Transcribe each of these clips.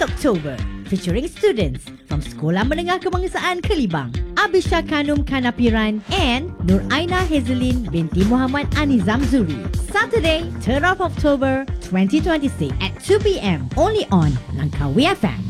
October, featuring students from Sekolah Menengah Kebangsaan Kelibang, Abisha Kanum Kanapiran and Nur Aina Hazelin binti Muhammad Anizam Zuri. Saturday, 3rd of October 2026 at 2 p.m. only on Langkawi FM.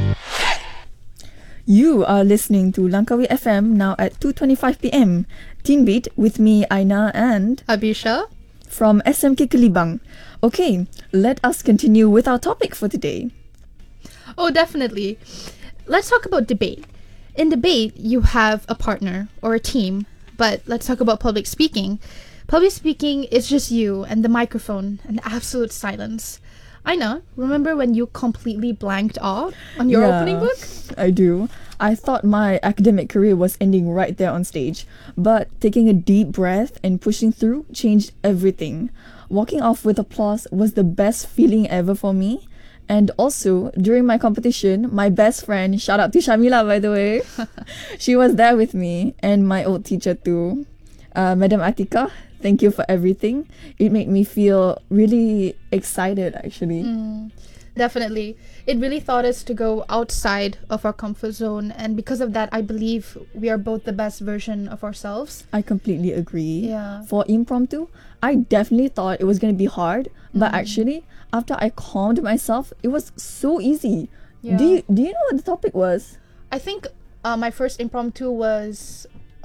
You are listening to Langkawi FM now at 2:25 p.m. Teen Beat with me, Aina, and Abisha from SMK Kelibang. Okay, let us continue with our topic for today. Oh, definitely. Let's talk about debate. In debate, you have a partner or a team, but let's talk about public speaking. Public speaking is just you and the microphone and absolute silence. Aina, remember when you completely blanked out on your opening book? I do. I thought my academic career was ending right there on stage, but taking a deep breath and pushing through changed everything. Walking off with applause was the best feeling ever for me. And also, during my competition, my best friend, shout out to Shamila by the way, she was there with me, and my old teacher too. Madam Atika, thank you for everything. It made me feel really excited actually. Definitely. It really taught us to go outside of our comfort zone, and because of that, I believe we are both the best version of ourselves. I completely agree. Yeah. For impromptu, I definitely thought it was going to be hard, but actually, after I calmed myself, it was so easy. Yeah. Do you know what the topic was? I think my first impromptu was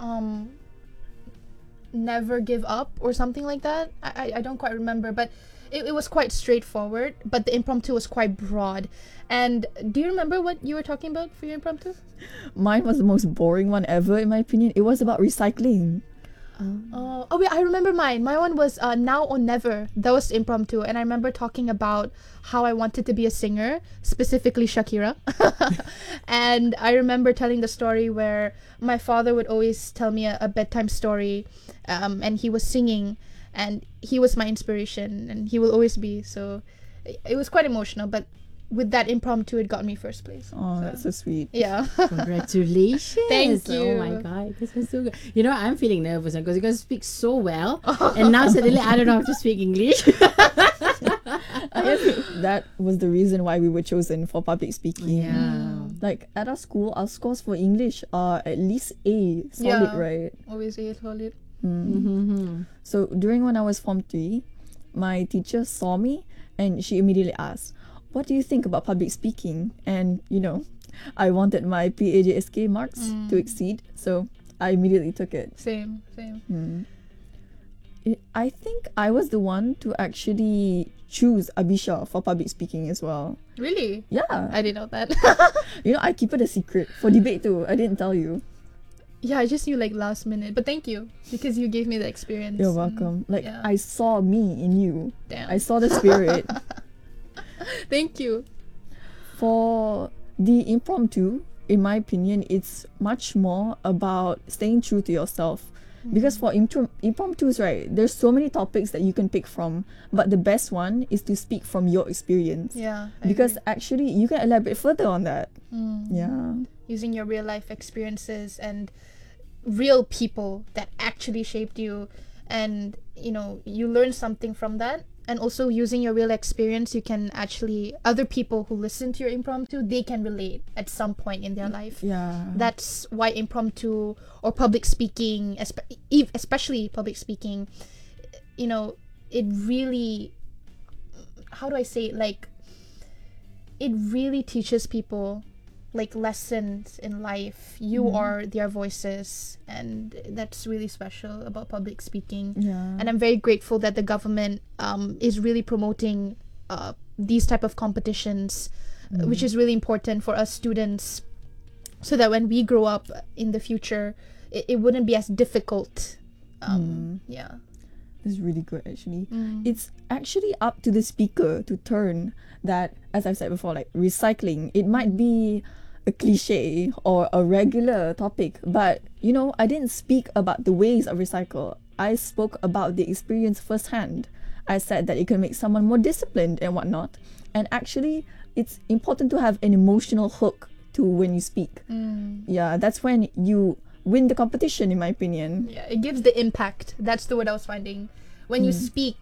never give up or something like that. I don't quite remember, but it was quite straightforward, but the impromptu was quite broad. And do you remember what you were talking about for your impromptu? Mine was the most boring one ever, in my opinion. It was about recycling. Oh wait, I remember mine. My one was now or never. That was impromptu, and I remember talking about how I wanted to be a singer, specifically Shakira. And I remember telling the story where my father would always tell me a bedtime story, and he was singing, and he was my inspiration, and he will always be. So it was quite emotional, but with that impromptu, it got me first place. Oh, that's so sweet. Yeah. Congratulations. Thank you. Oh my God, this was so good. You know, I'm feeling nervous because you guys speak so well. And now suddenly I don't know how to speak English. I guess that was the reason why we were chosen for public speaking. Yeah. Like at our school, our scores for English are at least A solid, Yeah. right? Always a solid. So during when I was Form 3, my teacher saw me and she immediately asked, "What do you think about public speaking?" And you know, I wanted my PAJSK marks to exceed, so I immediately took it. Same. I think I was the one to actually choose Abisha for public speaking as well. Really? Yeah. I didn't know that. You know, I keep it a secret. For debate too, I didn't tell you. Yeah, I just knew like last minute. But thank you, because you gave me the experience. You're welcome. Like, yeah. I saw me in you. Damn. I saw the spirit. Thank you. For the impromptu, in my opinion, it's much more about staying true to yourself. Because for impromptus, right, there's so many topics that you can pick from, but the best one is to speak from your experience. Yeah. I Because agree. actually, you can elaborate further on that. Yeah. Using your real life experiences and real people that actually shaped you, and you know, you learn something from that. And also using your real experience, you can actually, other people who listen to your impromptu, they can relate at some point in their life. Yeah. That's why impromptu or public speaking, especially public speaking, you know, it really, how do I say it, like, it really teaches people like lessons in life. You are their voices, and that's really special about public speaking. Yeah. And I'm very grateful that the government is really promoting these type of competitions, which is really important for us students, so that when we grow up in the future, it wouldn't be as difficult. Yeah. It's really good actually. It's actually up to the speaker to turn that, as I've said before, like recycling. It might be a cliche or a regular topic, but you know, I didn't speak about the ways of recycle. I spoke about the experience firsthand. I said that it can make someone more disciplined and whatnot. And actually, it's important to have an emotional hook to when you speak. Yeah, that's when you win the competition, in my opinion. Yeah, it gives the impact. That's the word I was finding. When you speak,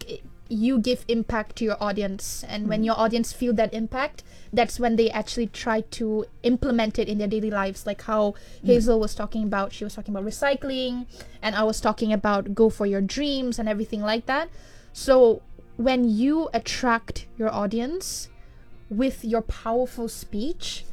you give impact to your audience, and when your audience feel that impact, that's when they actually try to implement it in their daily lives, like how Hazel was talking about. She was talking about recycling, and I was talking about go for your dreams and everything like that. So when you attract your audience with your powerful speech,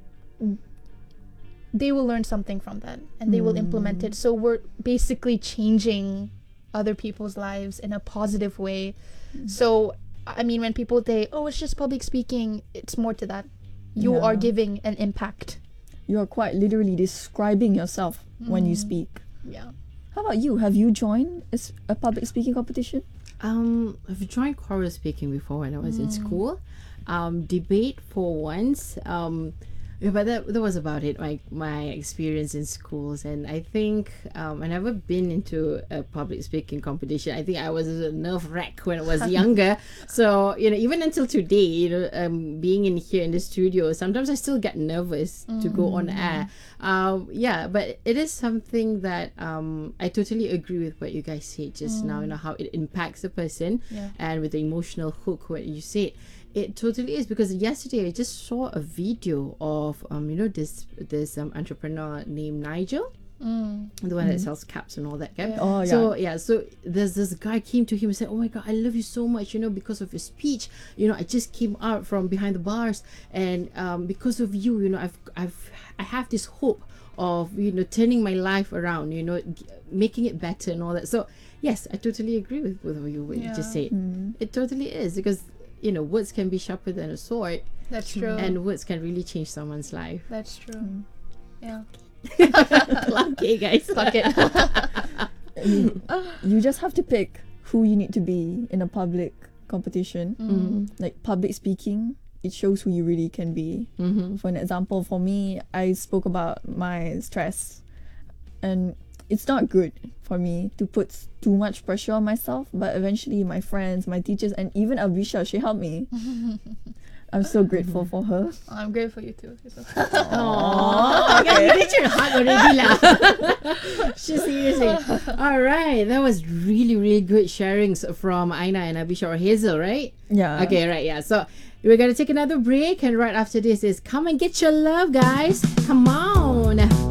they will learn something from that and they will implement it. So we're basically changing other people's lives in a positive way. So I mean, when people say, oh, it's just public speaking, it's more to that. You are giving an impact. You're quite literally describing yourself when you speak. Yeah. How about you? Have you joined a public speaking competition? I've joined choral speaking before when I was in school. Debate for once. Yeah, but that was about it, like my experience in schools. And I think I never been into a public speaking competition. I think I was a nerve wreck when I was younger. So, even until today, being in here in the studio, sometimes I still get nervous to go on air. Yeah, but it is something that I totally agree with what you guys said just now, how it impacts the person, and with the emotional hook, what you said. It totally is, because yesterday I just saw a video of this entrepreneur named Nigel, the one that sells caps and all that. Okay? Oh, yeah. So so there's this guy came to him and said, "Oh my God, I love you so much. Because of your speech. I just came out from behind the bars, and because of you, I have this hope of turning my life around. Making it better and all that." So yes, I totally agree with what you just said. It totally is, because words can be sharper than a sword. That's true. And words can really change someone's life. That's true. Yeah. Okay, guys. Fuck it. You just have to pick who you need to be in a public competition. Like public speaking, it shows who you really can be. For an example, for me, I spoke about my stress, and it's not good for me to put too much pressure on myself, but eventually my friends, my teachers, and even Abisha, she helped me. I'm so grateful for her. I'm grateful for you too. Aww, okay. You get your heart already lah. Seriously. All right, that was really, really good sharings from Aina and Abisha, or Hazel, right? Yeah. Okay, right, yeah. So we're gonna take another break, and right after this is Come and Get Your Love, guys. Come on.